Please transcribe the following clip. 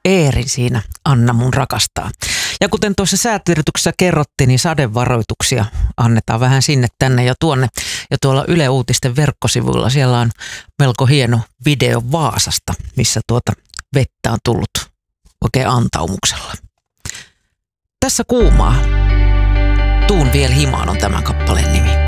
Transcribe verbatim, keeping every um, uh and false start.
Eerin siinä Anna mun rakastaa. Ja kuten tuossa säätiedotuksessa kerrottiin, niin sadevaroituksia annetaan vähän sinne, tänne ja tuonne. Ja tuolla Yle Uutisten verkkosivuilla siellä on melko hieno video Vaasasta, missä tuota vettä on tullut oikein antaumuksella. Tässä kuumaa. Tuun vielä himaan on tämän kappaleen nimi.